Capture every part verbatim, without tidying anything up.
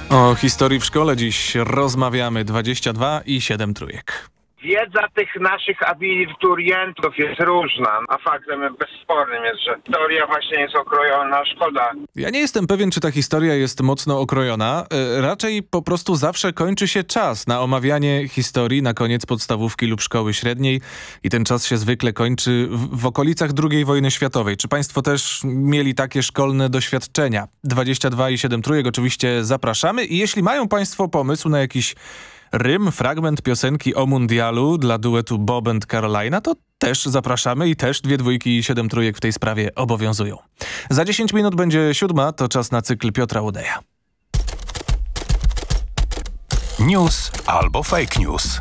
O historii w szkole dziś rozmawiamy. dwadzieścia dwa i siedem trójek. Wiedza tych naszych abiturientów jest różna, a faktem bezspornym jest, że teoria właśnie jest okrojona, szkoda. Ja nie jestem pewien, czy ta historia jest mocno okrojona. E, raczej po prostu zawsze kończy się czas na omawianie historii na koniec podstawówki lub szkoły średniej i ten czas się zwykle kończy w, w okolicach drugiej wojny światowej. Czy państwo też mieli takie szkolne doświadczenia? dwadzieścia dwa i siedem trójek oczywiście zapraszamy i jeśli mają państwo pomysł na jakiś rym, fragment piosenki o mundialu dla duetu Bob and Carolina, to też zapraszamy i też dwie dwójki i siedem trójek w tej sprawie obowiązują. Za dziesięć minut będzie siódma, to czas na cykl Piotra Łodeja. News albo fake news.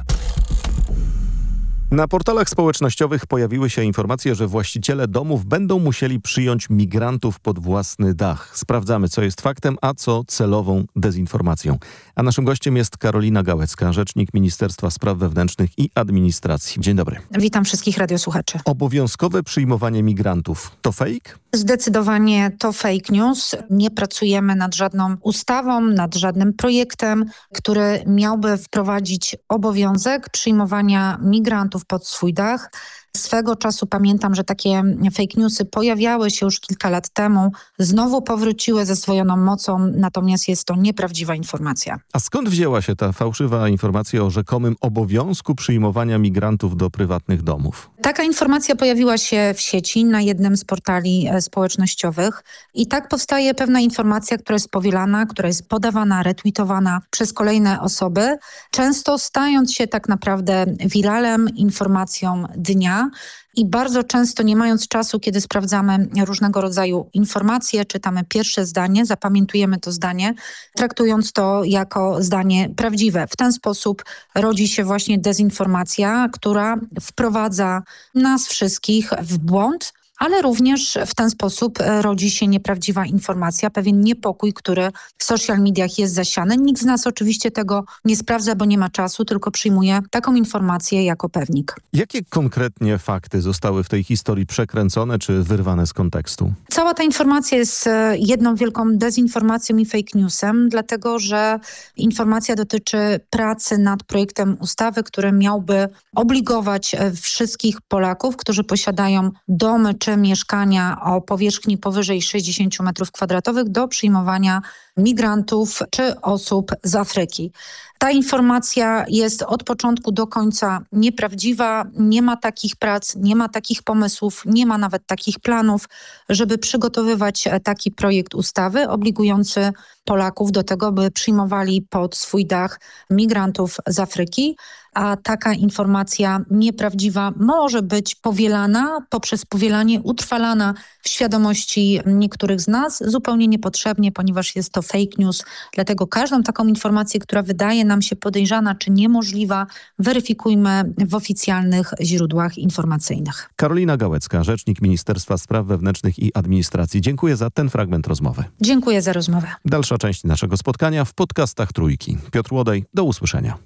Na portalach społecznościowych pojawiły się informacje, że właściciele domów będą musieli przyjąć migrantów pod własny dach. Sprawdzamy, co jest faktem, a co celową dezinformacją. A naszym gościem jest Karolina Gałecka, rzecznik Ministerstwa Spraw Wewnętrznych i Administracji. Dzień dobry. Witam wszystkich radiosłuchaczy. Obowiązkowe przyjmowanie migrantów to fake? Zdecydowanie to fake news. Nie pracujemy nad żadną ustawą, nad żadnym projektem, który miałby wprowadzić obowiązek przyjmowania migrantów pod swój dach. Swego czasu pamiętam, że takie fake newsy pojawiały się już kilka lat temu, znowu powróciły ze zdwojoną mocą, natomiast jest to nieprawdziwa informacja. A skąd wzięła się ta fałszywa informacja o rzekomym obowiązku przyjmowania migrantów do prywatnych domów? Taka informacja pojawiła się w sieci na jednym z portali społecznościowych i tak powstaje pewna informacja, która jest powielana, która jest podawana, retweetowana przez kolejne osoby, często stając się tak naprawdę wiralem, informacją dnia. I bardzo często, nie mając czasu, kiedy sprawdzamy różnego rodzaju informacje, czytamy pierwsze zdanie, zapamiętujemy to zdanie, traktując to jako zdanie prawdziwe. W ten sposób rodzi się właśnie dezinformacja, która wprowadza nas wszystkich w błąd, ale również w ten sposób rodzi się nieprawdziwa informacja, pewien niepokój, który w social mediach jest zasiany. Nikt z nas oczywiście tego nie sprawdza, bo nie ma czasu, tylko przyjmuje taką informację jako pewnik. Jakie konkretnie fakty zostały w tej historii przekręcone czy wyrwane z kontekstu? Cała ta informacja jest jedną wielką dezinformacją i fake newsem, dlatego że informacja dotyczy pracy nad projektem ustawy, który miałby obligować wszystkich Polaków, którzy posiadają domy czy mieszkania o powierzchni powyżej sześćdziesiąt metrów kwadratowych do przyjmowania migrantów czy osób z Afryki. Ta informacja jest od początku do końca nieprawdziwa, nie ma takich prac, nie ma takich pomysłów, nie ma nawet takich planów, żeby przygotowywać taki projekt ustawy obligujący Polaków do tego, by przyjmowali pod swój dach migrantów z Afryki, a taka informacja nieprawdziwa może być powielana, poprzez powielanie utrwalana w świadomości niektórych z nas zupełnie niepotrzebnie, ponieważ jest to fake news. Dlatego każdą taką informację, która wydaje nam się podejrzana czy niemożliwa, weryfikujmy w oficjalnych źródłach informacyjnych. Karolina Gałecka, rzecznik Ministerstwa Spraw Wewnętrznych i Administracji. Dziękuję za ten fragment rozmowy. Dziękuję za rozmowę. Dalsza część naszego spotkania w podcastach Trójki. Piotr Łodej, do usłyszenia.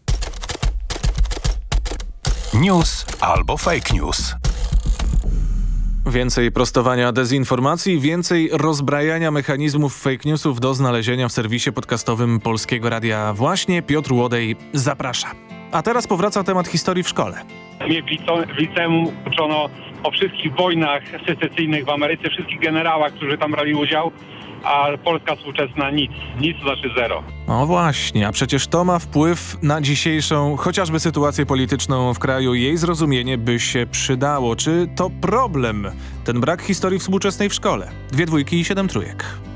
News albo fake news. Więcej prostowania dezinformacji, więcej rozbrajania mechanizmów fake newsów do znalezienia w serwisie podcastowym Polskiego Radia. Właśnie Piotr Łodej zaprasza. A teraz powraca temat historii w szkole. Mnie w liceum uczono o wszystkich wojnach secesyjnych w Ameryce, wszystkich generałach, którzy tam brali udział, a Polska współczesna nic. Nic to znaczy zero. No właśnie, a przecież to ma wpływ na dzisiejszą, chociażby sytuację polityczną w kraju. Jej zrozumienie by się przydało. Czy to problem, ten brak historii współczesnej w szkole? Dwie dwójki i siedem trójek.